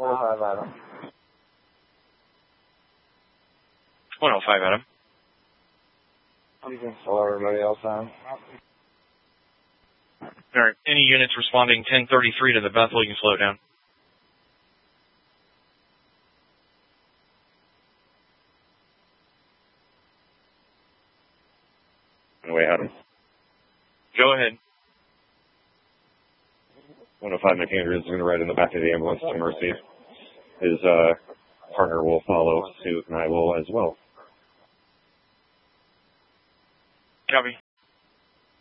105 Adam. 105 Adam. You can slow everybody else down. All right. Any units responding 1033 to the Bethel, you can slow it down. Anyway, Adam. Go ahead. 105 McAndrews is going to ride in the back of the ambulance to Mercy. His partner will follow suit, and I will as well. Copy.